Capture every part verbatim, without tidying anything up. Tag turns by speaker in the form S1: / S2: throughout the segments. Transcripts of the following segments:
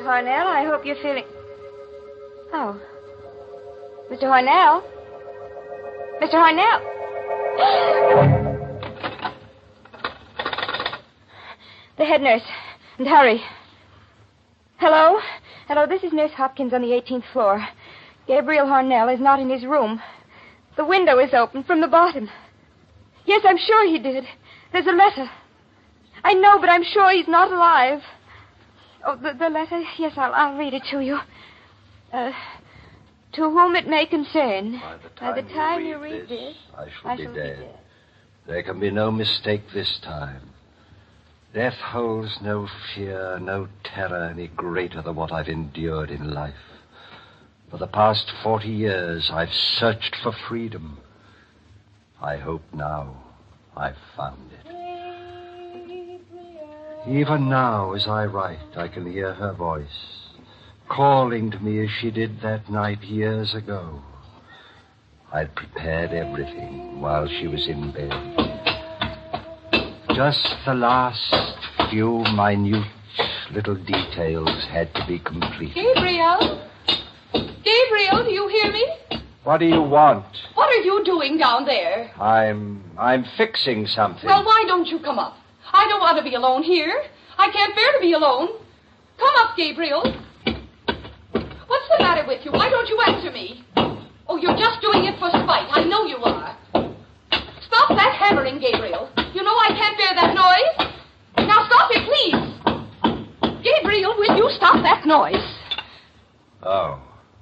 S1: Hornell, I hope you're feeling... Oh. Mister Hornell? Mister Hornell? The head nurse. And hurry. Hello? Hello, this is Nurse Hopkins on the eighteenth floor. Gabriel Hornell is not in his room. The window is open from the bottom. Yes, I'm sure he did. There's a letter. I know, but I'm sure he's not alive. Oh, the, the letter? Yes, I'll, I'll read it to you. Uh, to whom it may concern.
S2: By the time,
S1: By the time
S2: you,
S1: you
S2: read,
S1: read
S2: this,
S1: this,
S2: I shall,
S1: I
S2: be,
S1: shall
S2: dead.
S1: be dead.
S2: There can be no mistake this time. Death holds no fear, no terror any greater than what I've endured in life. For the past forty years, I've searched for freedom. I hope now I've found it. Even now, as I write, I can hear her voice, calling to me as she did that night years ago. I'd prepared everything while she was in bed. Just the last few minute little details had to be completed.
S3: Gabriel? Gabriel, do you hear me?
S2: What do you want?
S3: What are you doing down there?
S2: I'm... I'm fixing something.
S3: Well, why don't you come up? I don't want to be alone here. I can't bear to be alone. Come up, Gabriel. What's the matter with you? Why don't you answer me? Oh, you're just doing it for spite. I know you are. Stop that hammering, Gabriel. You know I can't bear that noise. Now stop it, please. Gabriel, will you stop that noise?
S2: Oh.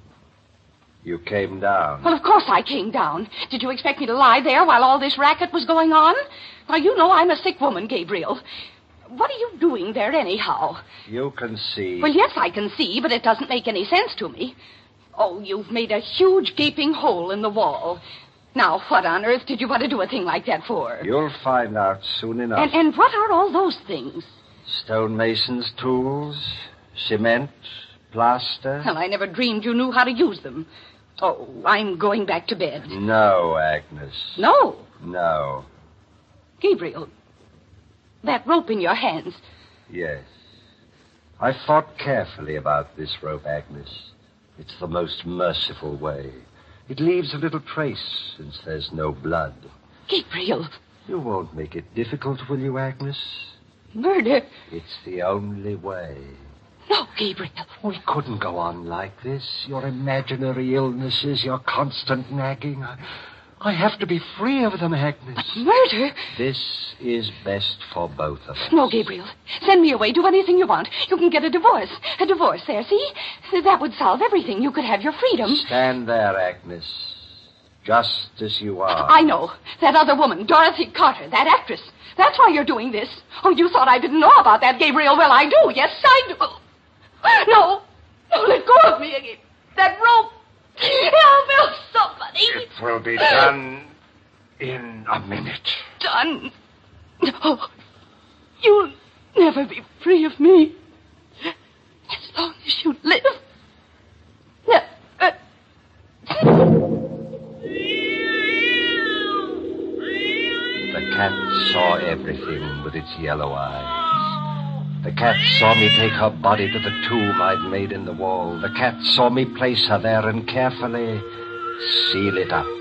S2: You came down.
S3: Well, of course I came down. Did you expect me to lie there while all this racket was going on? Now, you know I'm a sick woman, Gabriel. What are you doing there anyhow?
S2: You can see.
S3: Well, yes, I can see, but it doesn't make any sense to me. Oh, you've made a huge gaping hole in the wall. Now, what on earth did you want to do a thing like that for?
S2: You'll find out soon enough.
S3: And, and what are all those things?
S2: Stonemason's tools, cement, plaster.
S3: Well, I never dreamed you knew how to use them. Oh, I'm going back to bed.
S2: No, Agnes.
S3: No.
S2: No.
S3: Gabriel, that rope in your hands.
S2: Yes. I thought carefully about this rope, Agnes. It's the most merciful way. It leaves a little trace, since there's no blood.
S3: Gabriel.
S2: You won't make it difficult, will you, Agnes?
S3: Murder.
S2: It's the only way.
S3: No, Gabriel.
S2: We couldn't go on like this. Your imaginary illnesses, your constant nagging. I, I have to be free of them, Agnes.
S3: But murder?
S2: This is best for both of us.
S3: No, Gabriel. Send me away. Do anything you want. You can get a divorce. A divorce there, see? That would solve everything. You could have your freedom.
S2: Stand there, Agnes. Just as you are.
S3: I know. That other woman, Dorothy Carter, that actress. That's why you're doing this. Oh, you thought I didn't know about that, Gabriel. Well, I do. Yes, I do. No. No, let go of me again. That rope. Help, help, somebody.
S2: It will be done in a minute.
S3: Done? Oh, you'll never be free of me. As long as you live. Never.
S2: The cat saw everything with its yellow eyes. The cat saw me take her body to the tomb I'd made in the wall. The cat saw me place her there and carefully seal it up.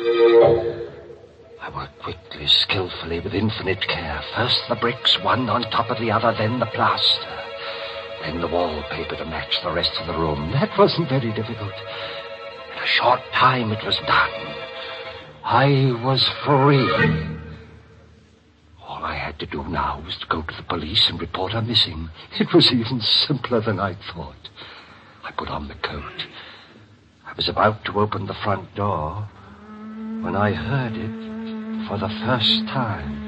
S2: I worked quickly, skillfully, with infinite care. First the bricks, one on top of the other, then the plaster. Then the wallpaper to match the rest of the room. That wasn't very difficult. In a short time it was done. I was free. All I had to do now was to go to the police and report her missing. It was even simpler than I thought. I put on the coat. I was about to open the front door when I heard it for the first time.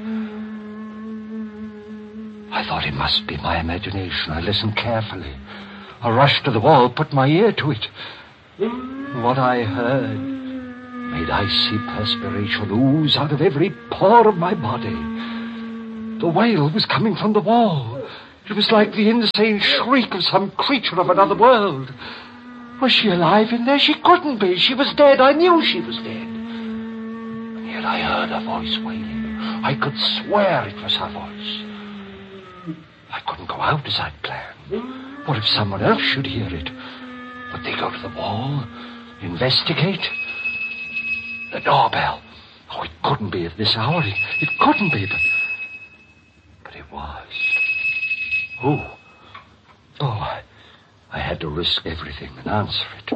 S2: I thought it must be my imagination. I listened carefully. I rushed to the wall, put my ear to it. What I heard made icy perspiration ooze out of every pore of my body. The wail was coming from the wall. It was like the insane shriek of some creature of another world. Was she alive in there? She couldn't be. She was dead. I knew she was dead. And yet I heard her voice wailing. I could swear it was her voice. I couldn't go out as I'd planned. What if someone else should hear it? Would they go to the wall? Investigate? The doorbell. Oh, it couldn't be at this hour. It, it couldn't be, but... But it was. Who? Oh, I, I had to risk everything and answer it.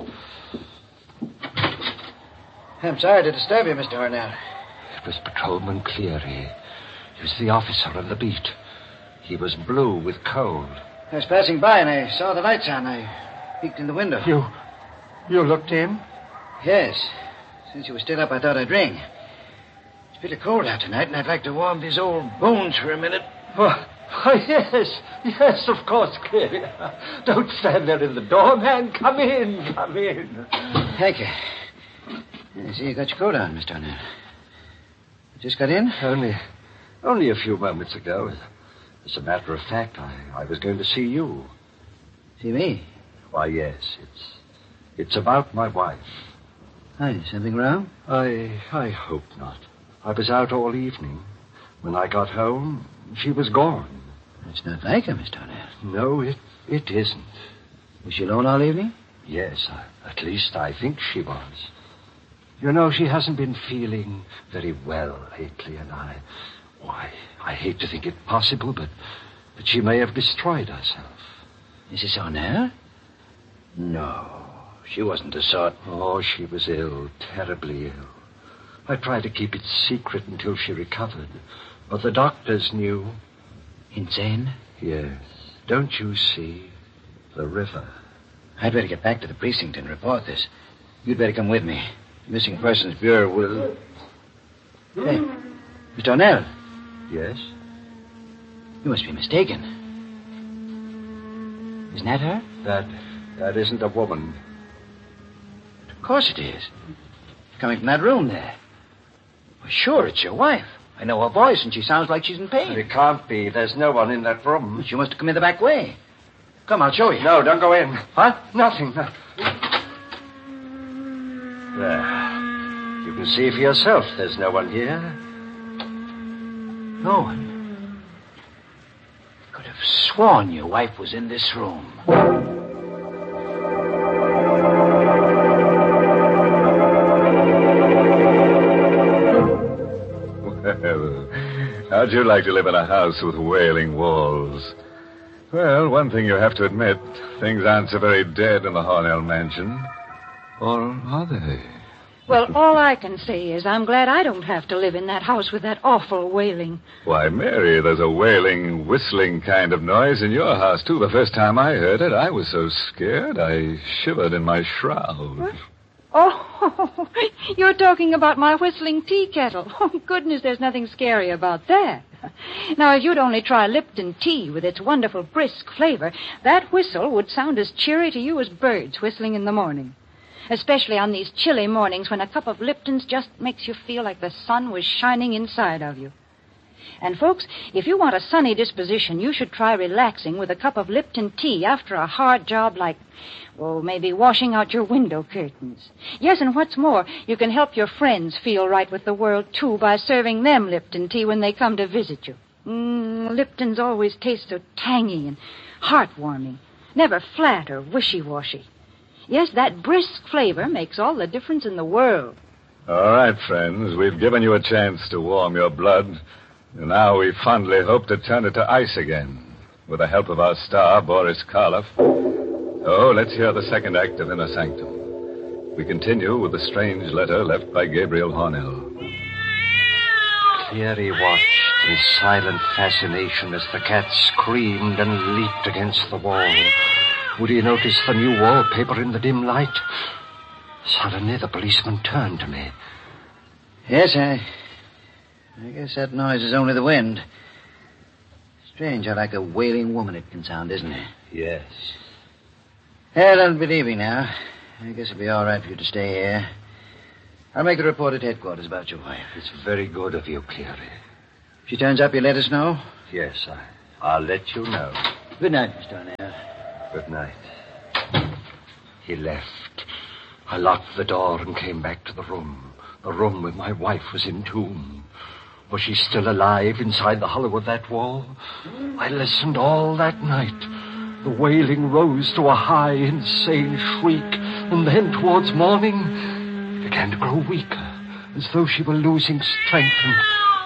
S4: I'm sorry to disturb you, Mister Hornell.
S2: It was Patrolman Cleary. He was the officer on the beat. He was blue with cold.
S4: I was passing by and I saw the lights on. I peeked in the window.
S2: You... you looked in?
S4: Yes. Since you were still up, I thought I'd ring. It's pretty cold out tonight, and I'd like to warm these old bones for a minute.
S2: Oh, oh yes. Yes, of course, Cleary. Don't stand there in the door, man. Come in. Come in.
S4: Thank you. I see you got your coat on, Mister Hornell. You just got in?
S2: Only... only a few moments ago. As a matter of fact, I, I was going to see you.
S4: See me?
S2: Why, yes. It's... it's about my wife.
S4: Hi, something wrong?
S2: I... I hope not. I was out all evening. When I got home, she was gone.
S4: It's not like her, Mister Hornell.
S2: No, it, it isn't.
S4: Was she alone all evening?
S2: Yes, I, at least I think she was. You know, she hasn't been feeling very well lately, and I... Why, I hate to think it possible, but, but she may have destroyed herself.
S4: Missus Hornell? No, she wasn't the sort.
S2: Oh, she was ill, terribly ill. I tried to keep it secret until she recovered, but the doctors knew.
S4: Insane?
S2: Yes. Don't you see? The river.
S4: I'd better get back to the precinct and report this. You'd better come with me. The Missing Persons Bureau will... Hey, Mister Hornell.
S2: Yes?
S4: You must be mistaken. Isn't that her?
S2: That... that isn't a woman.
S4: Of course it is. Coming from that room there. Well, sure, it's your wife. I know her voice, and she sounds like she's in pain.
S2: It can't be. There's no one in that room.
S4: She must have come in the back way. Come, I'll show you.
S2: No, don't go in.
S4: What?
S2: Nothing. No. There. You can see for yourself there's no one here.
S4: No one. I could have sworn your wife was in this room.
S5: Well, how'd you like to live in a house with wailing walls? Well, one thing you have to admit, things aren't so very dead in the Hornell mansion. Or are they?
S6: Well, all I can say is I'm glad I don't have to live in that house with that awful wailing.
S5: Why, Mary, there's a wailing, whistling kind of noise in your house, too. The first time I heard it, I was so scared I shivered in my shroud.
S6: What? Oh, you're talking about my whistling tea kettle. Oh, goodness, there's nothing scary about that. Now, if you'd only try Lipton tea with its wonderful brisk flavor, that whistle would sound as cheery to you as birds whistling in the morning. Especially on these chilly mornings when a cup of Lipton's just makes you feel like the sun was shining inside of you. And, folks, if you want a sunny disposition, you should try relaxing with a cup of Lipton tea after a hard job like, well, maybe washing out your window curtains. Yes, and what's more, you can help your friends feel right with the world, too, by serving them Lipton tea when they come to visit you. Mm, Lipton's always taste so tangy and heartwarming, never flat or wishy-washy. Yes, that brisk flavor makes all the difference in the world.
S5: All right, friends, we've given you a chance to warm your blood. And now we fondly hope to turn it to ice again, with the help of our star, Boris Karloff. Oh, let's hear the second act of Inner Sanctum. We continue with the strange letter left by Gabriel Hornell.
S2: Cleary watched in silent fascination as the cat screamed and leaped against the wall. Would he notice the new wallpaper in the dim light? Suddenly, the policeman turned to me.
S4: Yes, I... I guess that noise is only the wind. Strange how like a wailing woman it can sound, isn't it?
S2: Yes.
S4: Well, don't be leaving now. I guess it'll be all right for you to stay here. I'll make a report at headquarters about your wife.
S2: It's very good of you, Cleary.
S4: If she turns up, you'll let us know?
S2: Yes, I, I'll let you know.
S4: Good night, Mister Hornell.
S2: Good night. He left. I locked the door and came back to the room. The room where my wife was entombed. Was she still alive inside the hollow of that wall? I listened all that night. The wailing rose to a high, insane shriek, and then, towards morning, began to grow weaker, as though she were losing strength, and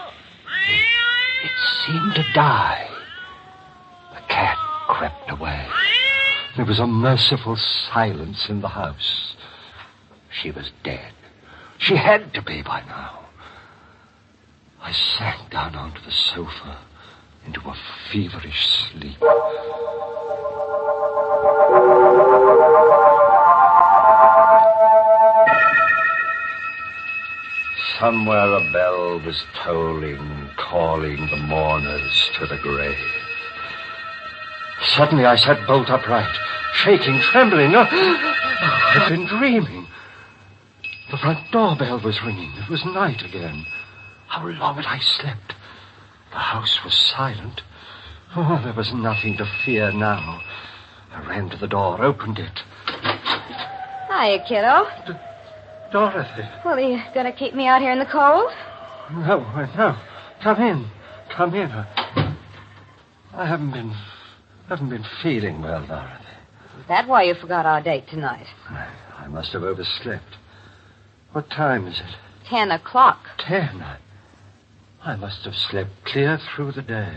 S2: it seemed to die. The cat crept away. There was a merciful silence in the house. She was dead. She had to be by now. I sank down onto the sofa into a feverish sleep. Somewhere a bell was tolling, calling the mourners to the grave. Suddenly I sat bolt upright, shaking, trembling. Oh, I'd been dreaming. The front doorbell was ringing. It was night again. How long had I slept? The house was silent. Oh, there was nothing to fear now. I ran to the door, opened it.
S1: Hiya, kiddo.
S2: D- Dorothy.
S1: Well, are you going to keep me out here in the cold?
S2: No, no. Come in. Come in. I haven't been... haven't been feeling well, Dorothy.
S1: Is that why you forgot our date tonight?
S2: I, I must have overslept. What time is it?
S1: Ten o'clock.
S2: Ten. I, I must have slept clear through the day.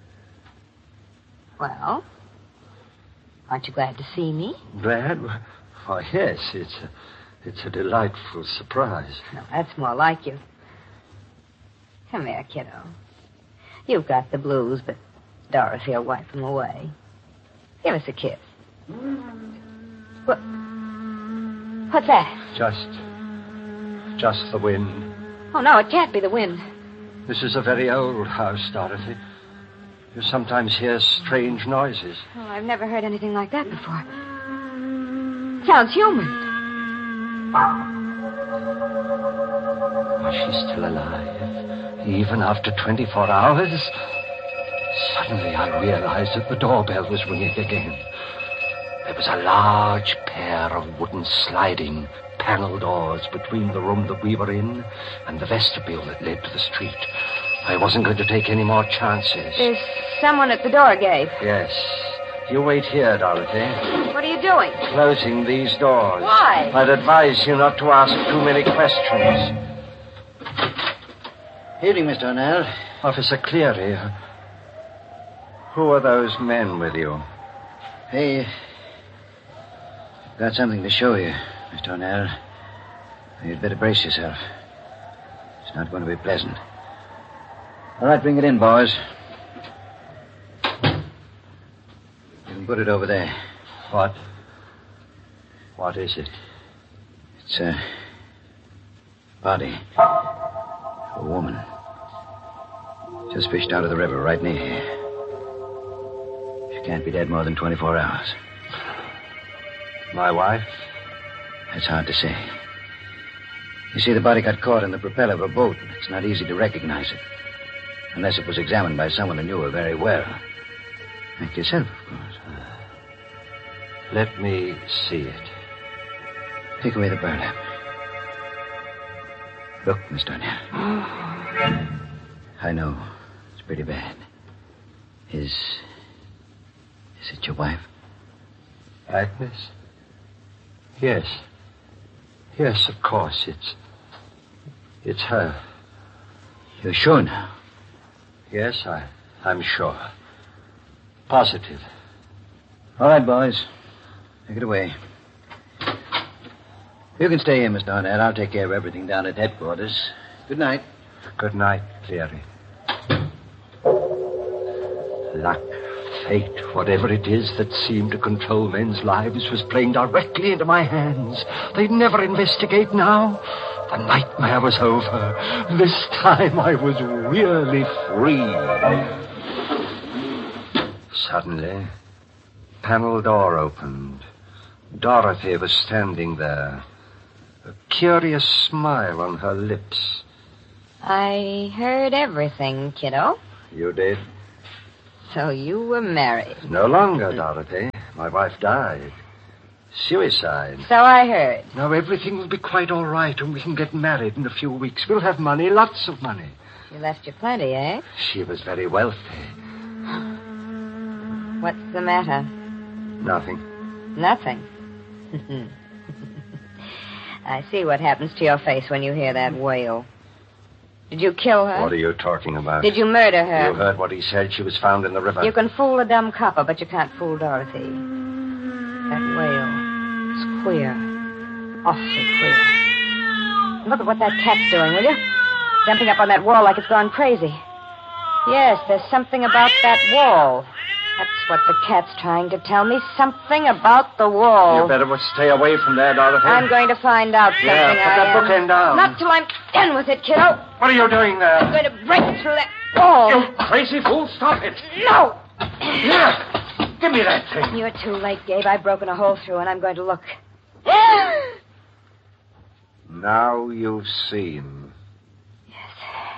S1: Well, aren't you glad to see me?
S2: Glad? Why, yes, it's a, it's a delightful surprise.
S1: No, that's more like you. Come here, kiddo. You've got the blues, but Dorothy will wipe them away. Give us a kiss. What? What's that?
S2: Just... just the wind.
S1: Oh, no, it can't be the wind.
S2: This is a very old house, Dorothy. You sometimes hear strange noises.
S1: Oh, I've never heard anything like that before. Sounds human.
S2: Was she still alive? Even after twenty-four hours? Suddenly I realized that the doorbell was ringing again. There was a large pair of wooden sliding panel doors between the room that we were in and the vestibule that led to the street. I wasn't going to take any more chances.
S1: There's someone at the door, Gabe.
S2: Yes. You wait here, Dorothy.
S1: What are you doing?
S2: Closing these doors.
S1: Why?
S2: I'd advise you not to ask too many questions.
S4: Evening, Mister O'Neill.
S2: Officer Cleary, who are those men with you?
S4: Hey, got something to show you, Mister O'Neill. You'd better brace yourself. It's not going to be pleasant. All right, bring it in, boys. You can put it over there.
S2: What? What is it?
S4: It's a body. A woman. Just fished out of the river right near here. She can't be dead more than twenty-four hours.
S2: My wife?
S4: That's hard to say. You see, the body got caught in the propeller of a boat. It's not easy to recognize it. Unless it was examined by someone who knew her very well. Like yourself, of course.
S2: Uh, let me see it.
S4: Take away the burlap. Look, Mister O'Neill. I know. It's pretty bad. Is... Is it your wife?
S2: Agnes? Yes. Yes, of course. It's... It's her.
S4: You're sure now?
S2: Yes, I, I'm sure. Positive.
S4: All right, boys. Take it away. You can stay here, Mister O'Neill. I'll take care of everything down at headquarters. Good night.
S2: Good night, Cleary. Luck, fate, whatever it is that seemed to control men's lives was playing directly into my hands. They'd never investigate now. The nightmare was over. This time I was really free. Suddenly, panel door opened. Dorothy was standing there, a curious smile on her lips.
S1: I heard everything, kiddo.
S2: You did?
S1: So you were married.
S2: No longer, Dorothy. My wife died. Suicide.
S1: So I heard.
S2: Now everything will be quite all right, and we can get married in a few weeks. We'll have money, lots of money.
S1: She left you plenty, eh?
S2: She was very wealthy.
S1: What's the matter?
S2: Nothing.
S1: Nothing. I see what happens to your face when you hear that wail. Did you kill her?
S2: What are you talking about?
S1: Did you murder her?
S2: You heard what he said. She was found in the river.
S1: You can fool a dumb copper, but you can't fool Dorothy. That wail is queer. Awfully queer. Look at what that cat's doing, will you? Jumping up on that wall like it's gone crazy. Yes, there's something about that wall. That's what the cat's trying to tell me. Something about the wall.
S2: You better stay away from there, Dorothy.
S1: I'm going to find out something.
S2: Yeah, put
S1: I
S2: that
S1: am.
S2: bookend down.
S1: Not till I'm done with it, kiddo.
S2: What are you doing there?
S1: I'm going to break through that wall.
S2: You crazy fool, stop it.
S1: No!
S2: Here, give me that thing.
S1: You're too late, Gabe. I've broken a hole through, and I'm going to look.
S2: Now you've seen.
S1: Yes.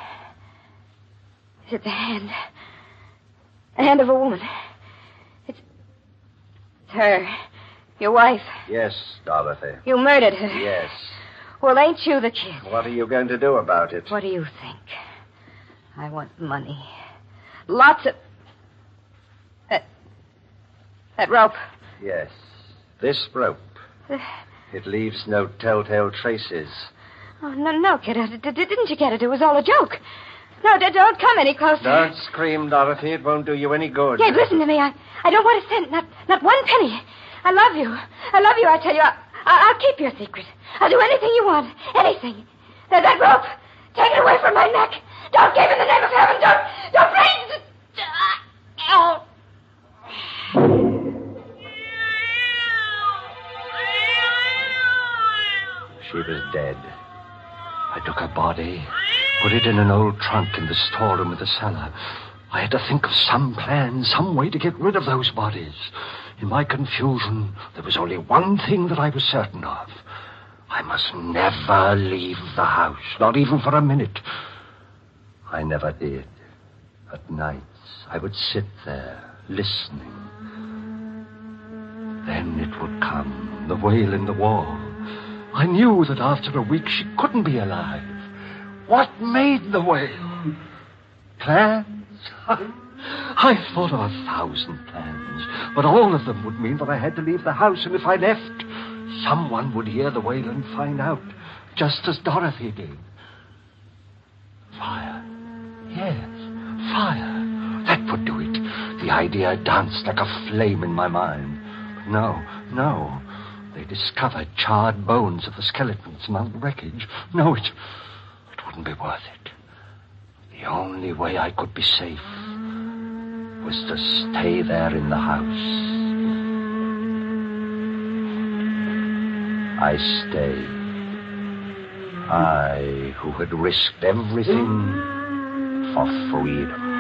S1: Is it the hand? The hand of a woman. It's, it's her. Your wife.
S2: Yes, Dorothy.
S1: You murdered her.
S2: Yes.
S1: Well, ain't you the kid?
S2: What are you going to do about it?
S1: What do you think? I want money. Lots of... That... That rope.
S2: Yes. This rope. It leaves no telltale traces.
S1: Oh, no, no, kid. D- d- didn't you get it? It was all a joke. No, d- don't come any closer.
S2: Don't scream, Dorothy. It won't do you any good.
S1: Gabe, listen to me. I, I don't want a cent, not, not one penny. I love you. I love you, I tell you. I, I, I'll keep your secret. I'll do anything you want. Anything. There's that rope. Take it away from my neck. Don't, Gabe, in the name of heaven. Don't, don't please. Oh.
S2: She was dead. I took her body, put it in an old trunk in the storeroom of the cellar. I had to think of some plan, some way to get rid of those bodies. In my confusion, there was only one thing that I was certain of. I must never leave the house, not even for a minute. I never did. At nights, I would sit there, listening. Then it would come, the wail in the wall. I knew that after a week she couldn't be alive. What made the wail? Plans? I thought of a thousand plans, but all of them would mean that I had to leave the house, and if I left, someone would hear the wail and find out, just as Dorothy did. Fire. Yes, fire. That would do it. The idea danced like a flame in my mind. But no, no. They discovered charred bones of the skeletons among the wreckage. No, it, it wouldn't be worth it. The only way I could be safe was to stay there in the house. I stayed. I, who had risked everything for freedom.